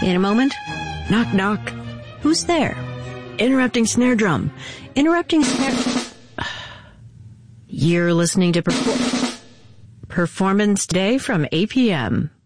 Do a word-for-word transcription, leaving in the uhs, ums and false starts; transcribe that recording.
In a moment, knock knock. Who's there? Interrupting snare drum. Interrupting snare... You're listening to Perfor- Performance Day from A P M.